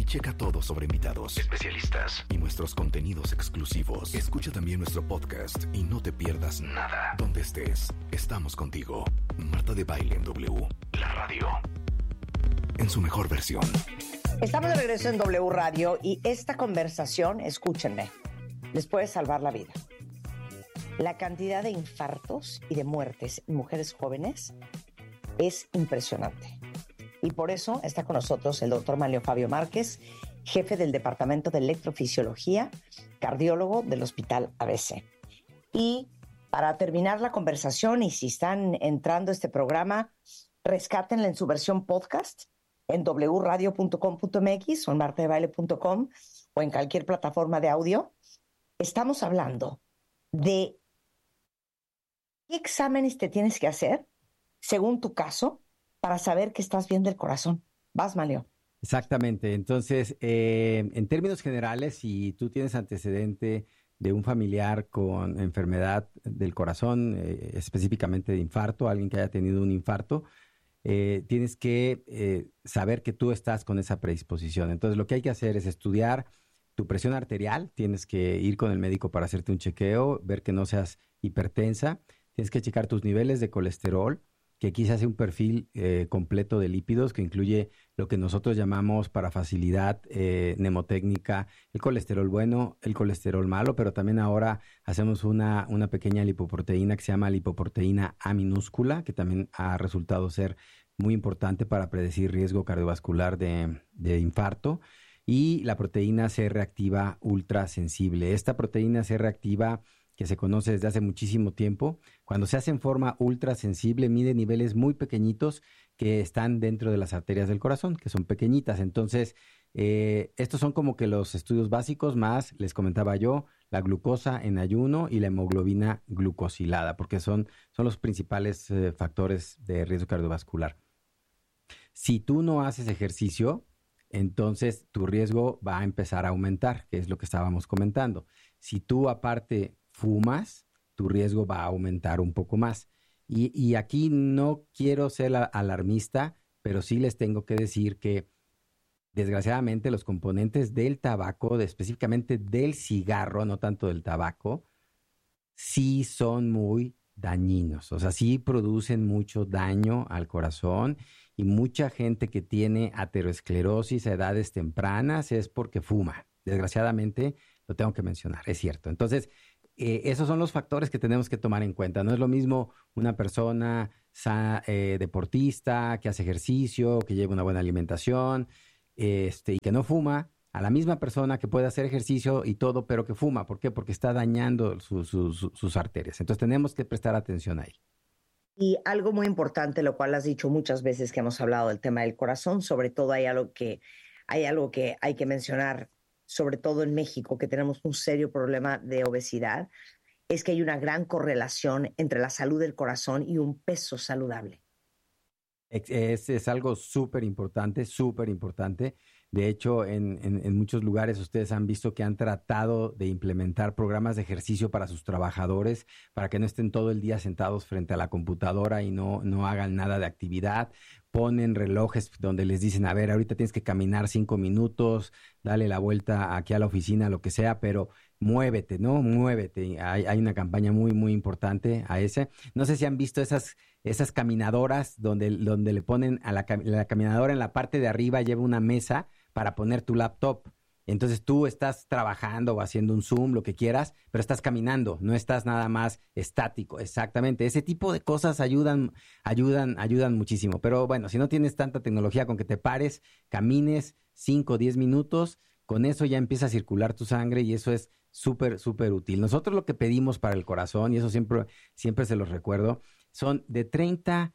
Checa todo sobre invitados, especialistas y nuestros contenidos exclusivos. Escucha también nuestro podcast y no te pierdas nada. Donde estés, estamos contigo. Marta de Baile en W, la radio, en su mejor versión. Estamos de regreso en W Radio y esta conversación, escúchenme, les puede salvar la vida. La cantidad de infartos y de muertes en mujeres jóvenes es impresionante. Y por eso está con nosotros el doctor Manlio Fabio Márquez, jefe del Departamento de Electrofisiología, cardiólogo del Hospital ABC. Y para terminar la conversación, y si están entrando a este programa, rescátenla en su versión podcast en wradio.com.mx o en martadebaile.com o en cualquier plataforma de audio. Estamos hablando de qué exámenes te tienes que hacer según tu caso para saber que estás bien del corazón. Vas, Manlio. Exactamente. Entonces, en términos generales, si tú tienes antecedente de un familiar con enfermedad del corazón, específicamente de infarto, alguien que haya tenido un infarto, tienes que saber que tú estás con esa predisposición. Entonces, lo que hay que hacer es estudiar tu presión arterial. Tienes que ir con el médico para hacerte un chequeo, ver que no seas hipertensa. Tienes que checar tus niveles de colesterol, que aquí se hace un perfil completo de lípidos que incluye lo que nosotros llamamos, para facilidad mnemotécnica, el colesterol bueno, el colesterol malo, pero también ahora hacemos una pequeña lipoproteína que se llama lipoproteína A minúscula, que también ha resultado ser muy importante para predecir riesgo cardiovascular de infarto, y la proteína C reactiva ultrasensible. Esta proteína C reactiva, que se conoce desde hace muchísimo tiempo, cuando se hace en forma ultrasensible, mide niveles muy pequeñitos que están dentro de las arterias del corazón, que son pequeñitas. Entonces, estos son como que los estudios básicos, más, les comentaba yo, la glucosa en ayuno y la hemoglobina glucosilada, porque son los principales factores de riesgo cardiovascular. Si tú no haces ejercicio, entonces tu riesgo va a empezar a aumentar, que es lo que estábamos comentando. Si tú aparte fumas, tu riesgo va a aumentar un poco más. Y aquí no quiero ser alarmista, pero sí les tengo que decir que desgraciadamente los componentes del tabaco, específicamente del cigarro, no tanto del tabaco, sí son muy dañinos. O sea, sí producen mucho daño al corazón, y mucha gente que tiene aterosclerosis a edades tempranas es porque fuma. Desgraciadamente, lo tengo que mencionar, es cierto. Entonces, esos son los factores que tenemos que tomar en cuenta. No es lo mismo una persona deportista, que hace ejercicio, que lleva una buena alimentación, y que no fuma, a la misma persona que puede hacer ejercicio y todo, pero que fuma. ¿Por qué? Porque está dañando sus arterias. Entonces tenemos que prestar atención ahí. Y algo muy importante, lo cual has dicho muchas veces que hemos hablado del tema del corazón, sobre todo hay algo que hay que mencionar, sobre todo en México, que tenemos un serio problema de obesidad, es que hay una gran correlación entre la salud del corazón y un peso saludable. Es algo súper importante, súper importante. De hecho, en muchos lugares ustedes han visto que han tratado de implementar programas de ejercicio para sus trabajadores, para que no estén todo el día sentados frente a la computadora y no hagan nada de actividad. Ponen relojes donde les dicen, a ver, ahorita tienes que caminar 5 minutos, dale la vuelta aquí a la oficina, lo que sea, pero muévete, ¿no? Muévete. Hay una campaña muy, muy importante a ese. No sé si han visto esas caminadoras donde le ponen a la caminadora en la parte de arriba, lleva una mesa para poner tu laptop. Entonces tú estás trabajando o haciendo un Zoom, lo que quieras, pero estás caminando, no estás nada más estático. Exactamente. Ese tipo de cosas ayudan muchísimo. Pero bueno, si no tienes tanta tecnología, con que te pares, camines 5 o 10 minutos, con eso ya empieza a circular tu sangre y eso es súper, súper útil. Nosotros lo que pedimos para el corazón, y eso siempre se los recuerdo, son de 30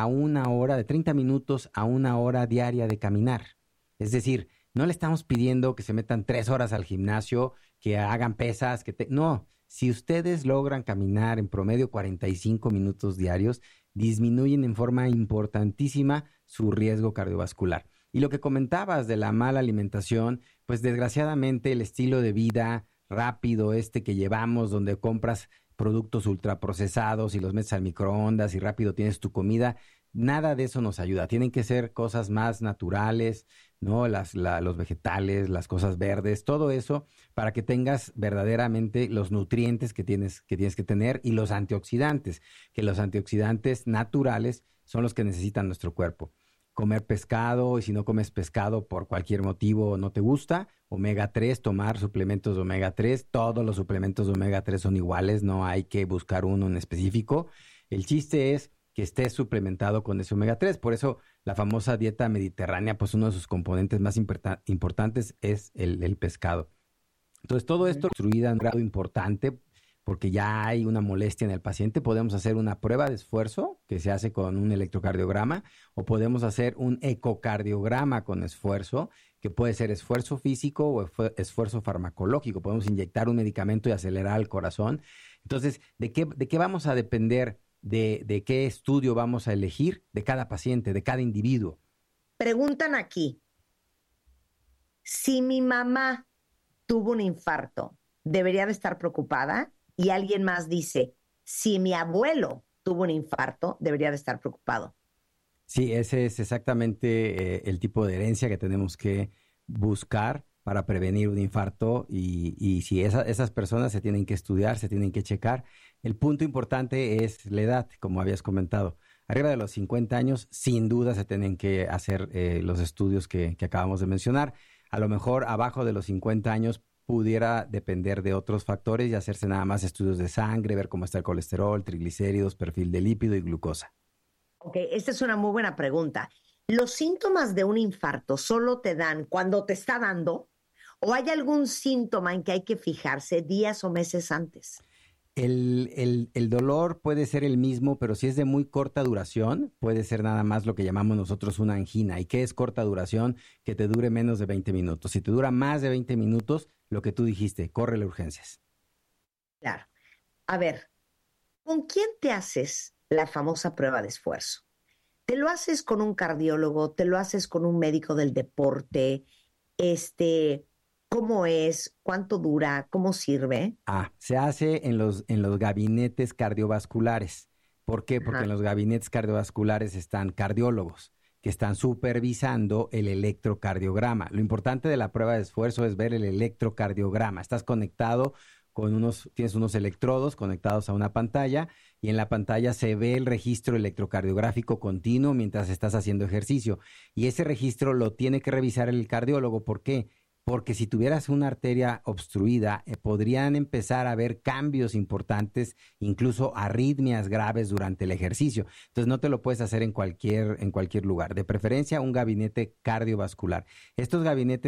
minutos a 1 hora diaria de caminar. Es decir, no le estamos pidiendo que se metan 3 horas al gimnasio, que hagan pesas, no. Si ustedes logran caminar en promedio 45 minutos diarios, disminuyen en forma importantísima su riesgo cardiovascular. Y lo que comentabas de la mala alimentación, pues desgraciadamente el estilo de vida rápido que llevamos, donde compras productos ultraprocesados y los metes al microondas y rápido tienes tu comida, nada de eso nos ayuda. Tienen que ser cosas más naturales, ¿no? Los vegetales, las cosas verdes, todo eso para que tengas verdaderamente los nutrientes que tienes que tener y los antioxidantes, que los antioxidantes naturales son los que necesita nuestro cuerpo. Comer pescado, y si no comes pescado por cualquier motivo no te gusta, omega 3, tomar suplementos de omega 3, todos los suplementos de omega 3 son iguales, no hay que buscar uno en específico. El chiste es que esté suplementado con ese omega 3, por eso la famosa dieta mediterránea, pues uno de sus componentes más importantes es el pescado. Entonces todo esto construido en un grado importante, porque ya hay una molestia en el paciente, podemos hacer una prueba de esfuerzo que se hace con un electrocardiograma o podemos hacer un ecocardiograma con esfuerzo, que puede ser esfuerzo físico o esfuerzo farmacológico. Podemos inyectar un medicamento y acelerar el corazón. Entonces, ¿de qué vamos a depender? ¿De qué estudio vamos a elegir? De cada paciente, de cada individuo. Preguntan aquí, si mi mamá tuvo un infarto, ¿debería de estar preocupada? Y alguien más dice, si mi abuelo tuvo un infarto, debería de estar preocupado. Sí, ese es exactamente el tipo de herencia que tenemos que buscar para prevenir un infarto y si esas personas se tienen que estudiar, se tienen que checar. El punto importante es la edad, como habías comentado. Arriba de los 50 años, sin duda se tienen que hacer los estudios que acabamos de mencionar. A lo mejor abajo de los 50 años pudiera depender de otros factores y hacerse nada más estudios de sangre, ver cómo está el colesterol, triglicéridos, perfil de lípido y glucosa. Ok, esta es una muy buena pregunta. ¿Los síntomas de un infarto solo te dan cuando te está dando o hay algún síntoma en que hay que fijarse días o meses antes? El dolor puede ser el mismo, pero si es de muy corta duración, puede ser nada más lo que llamamos nosotros una angina. ¿Y qué es corta duración? Que te dure menos de 20 minutos. Si te dura más de 20 minutos, lo que tú dijiste, córrele urgencias. Claro. A ver, ¿con quién te haces la famosa prueba de esfuerzo? ¿Te lo haces con un cardiólogo? ¿Te lo haces con un médico del deporte? ¿Cómo es? ¿Cuánto dura? ¿Cómo sirve? Se hace en los gabinetes cardiovasculares. ¿Por qué? Porque en los gabinetes cardiovasculares están cardiólogos que están supervisando el electrocardiograma. Lo importante de la prueba de esfuerzo es ver el electrocardiograma. Estás conectado tienes unos electrodos conectados a una pantalla y en la pantalla se ve el registro electrocardiográfico continuo mientras estás haciendo ejercicio. Y ese registro lo tiene que revisar el cardiólogo. ¿Por qué? Porque si tuvieras una arteria obstruida, podrían empezar a haber cambios importantes, incluso arritmias graves durante el ejercicio. Entonces no te lo puedes hacer en cualquier lugar. De preferencia, un gabinete cardiovascular. Estos gabinetes